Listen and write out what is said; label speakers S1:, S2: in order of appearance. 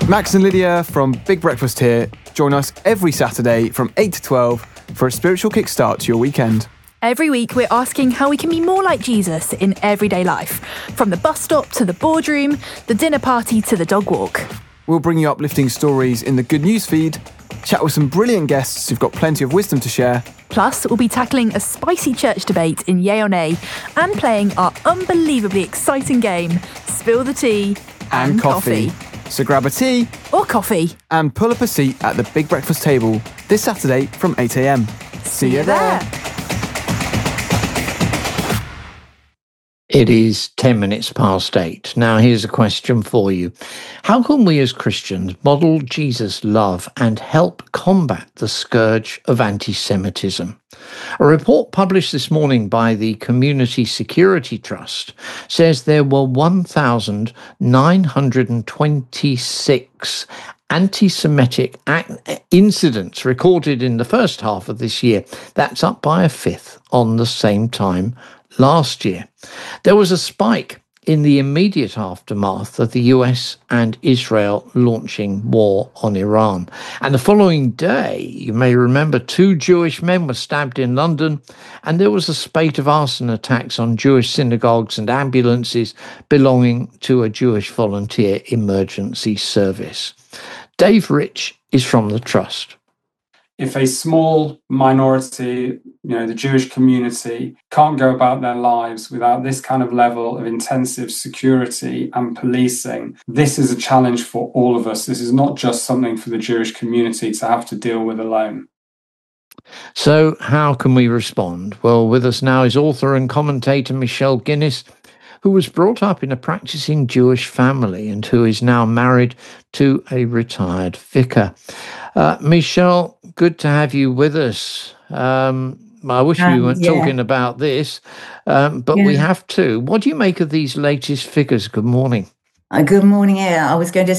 S1: Max and Lydia from Big Breakfast here. Join us every Saturday from 8 to 12 for a spiritual kickstart to your weekend.
S2: Every week, we're asking how we can be more like Jesus in everyday life, from the bus stop to the boardroom, the dinner party to the dog walk.
S1: We'll bring you uplifting stories in the Good News feed, chat with some brilliant guests who've got plenty of wisdom to share.
S2: Plus, we'll be tackling a spicy church debate in Yay or Nay and playing our unbelievably exciting game, Spill the Tea and Coffee.
S1: So grab a tea
S2: or coffee
S1: and pull up a seat at the Big Breakfast table this Saturday from 8 a.m. See you there.
S3: It is 10 minutes past 8. Now, here's a question for you. How can we as Christians model Jesus' love and help combat the scourge of anti-Semitism? A report published this morning by the Community Security Trust says there were 1,926 anti-Semitic incidents recorded in the first half of this year. That's up by a fifth on the same time last year. There was a spike in the immediate aftermath of the US and Israel launching war on Iran. And the following day, you may remember, 2 Jewish men were stabbed in London, and there was a spate of arson attacks on Jewish synagogues and ambulances belonging to a Jewish volunteer emergency service. Dave Rich is from the Trust.
S4: If a small minority, the Jewish community, can't go about their lives without this kind of level of intensive security and policing, this is a challenge for all of us. This is not just something for the Jewish community to have to deal with alone.
S3: So how can we respond? Well, with us now is author and commentator Michelle Guinness, who was brought up in a practicing Jewish family and who is now married to a retired vicar. Michelle, good to have you with us. I wish we weren't talking about this, but we have to. What do you make of these latest figures? Good morning.
S5: Good morning. I was going to